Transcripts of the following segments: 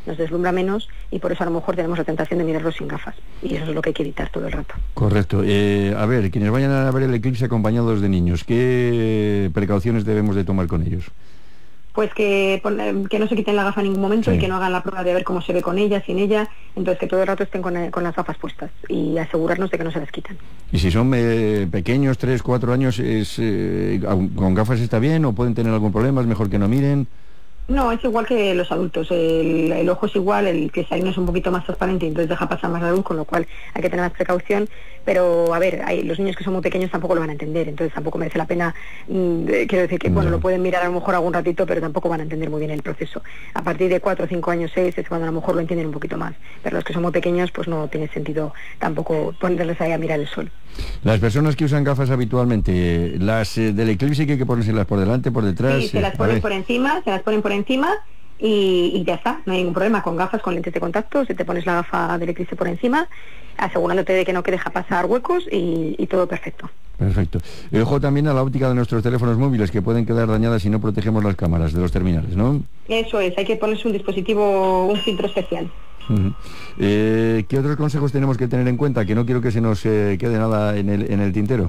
nos deslumbra menos y por eso a lo mejor tenemos la tentación de mirarlo sin gafas. Y eso es lo que hay que evitar todo el rato. Correcto. A ver, quienes vayan a ver el eclipse acompañados de niños, ¿qué precauciones debemos de tomar con ellos? Pues que no se quiten la gafa en ningún momento, sí, y que no hagan la prueba de ver cómo se ve con ella, sin ella, entonces que todo el rato estén con las gafas puestas y asegurarnos de que no se las quitan. ¿Y si son pequeños, 3, 4 años, con gafas está bien o pueden tener algún problema? ¿Es mejor que no miren? No, es igual que los adultos, el ojo es igual, el cristalino es un poquito más transparente y entonces deja pasar más la luz, con lo cual hay que tener más precaución, pero a ver, los niños que son muy pequeños tampoco lo van a entender, entonces tampoco merece la pena, quiero decir que bueno, lo pueden mirar a lo mejor algún ratito, pero tampoco van a entender muy bien el proceso. A partir de 4, 5 años, 6 es cuando a lo mejor lo entienden un poquito más, pero los que son muy pequeños pues no tiene sentido tampoco ponerles ahí a mirar el sol. Las personas que usan gafas habitualmente, las del eclipse, que hay que ponérselas por delante, por detrás. Sí, se las ponen por encima, y ya está, no hay ningún problema. Con gafas, con lentes de contacto, si te pones la gafa del eclipse por encima, asegurándote de que no te deja pasar huecos y todo perfecto. Perfecto. Ojo también a la óptica de nuestros teléfonos móviles, que pueden quedar dañadas si no protegemos las cámaras de los terminales, ¿no? Eso es, hay que ponerse un dispositivo, un filtro especial. ¿Qué otros consejos tenemos que tener en cuenta? Que no quiero que se nos quede nada en el tintero.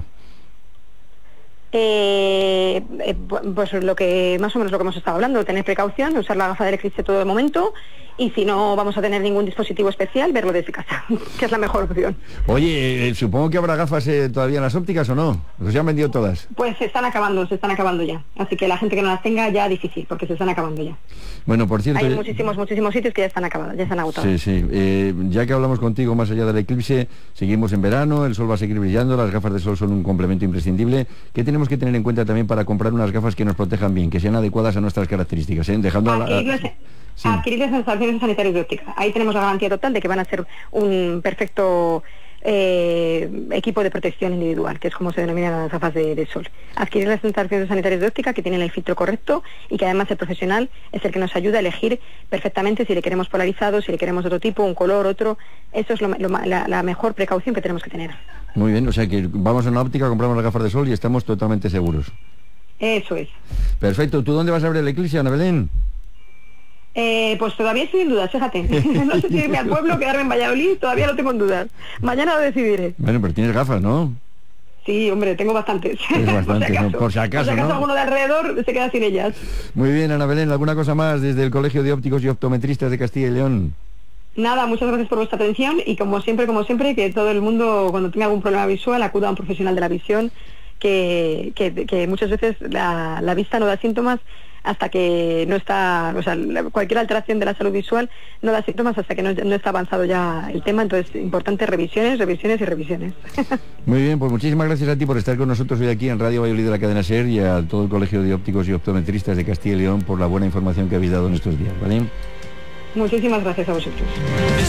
Pues lo que más o menos lo que hemos estado hablando, tener precaución, usar la gafa del eclipse todo el momento, y si no vamos a tener ningún dispositivo especial, verlo desde casa, que es la mejor opción. Oye, supongo que habrá gafas todavía en las ópticas, ¿o no? ¿Los se han vendido todas? Pues se están acabando ya, así que la gente que no las tenga ya difícil, porque se están acabando ya. Bueno, por cierto... Hay muchísimos sitios que ya están acabados, ya están agotados. Sí. Ya que hablamos contigo más allá del eclipse, seguimos en verano, el sol va a seguir brillando, las gafas de sol son un complemento imprescindible. ¿Qué tenemos que tener en cuenta también para comprar unas gafas que nos protejan bien, que sean adecuadas a nuestras características? Dejando adquirir las instalaciones sanitarias de óptica. Ahí tenemos la garantía total de que van a ser un perfecto equipo de protección individual, que es como se denominan las gafas de sol. Adquirir las instalaciones sanitarias de óptica que tienen el filtro correcto y que además el profesional es el que nos ayuda a elegir perfectamente si le queremos polarizado, si le queremos de otro tipo, un color, otro. Eso es la mejor precaución que tenemos que tener. Muy bien, o sea que vamos a una óptica, compramos las gafas de sol y estamos totalmente seguros. Eso es. Perfecto. ¿Tú dónde vas a ver el eclipse, Ana Belén? Pues todavía estoy en dudas, fíjate. No sé si irme al pueblo, quedarme en Valladolid, todavía lo tengo en dudas. Mañana lo decidiré. Bueno, pero tienes gafas, ¿no? Sí, hombre, tengo bastantes. Es bastante, por si acaso, ¿no? Alguno de alrededor se queda sin ellas. Muy bien, Ana Belén, ¿alguna cosa más desde el Colegio de Ópticos y Optometristas de Castilla y León? Nada, muchas gracias por vuestra atención y como siempre, que todo el mundo, cuando tenga algún problema visual, acuda a un profesional de la visión, que muchas veces la vista no da síntomas hasta que no está, o sea, cualquier alteración de la salud visual no da síntomas hasta que no está avanzado ya el tema, entonces importantes revisiones. Muy bien, pues muchísimas gracias a ti por estar con nosotros hoy aquí en Radio Valladolid de la cadena SER y a todo el Colegio de Ópticos y Optometristas de Castilla y León por la buena información que habéis dado en estos días, ¿vale? Muchísimas gracias a vosotros.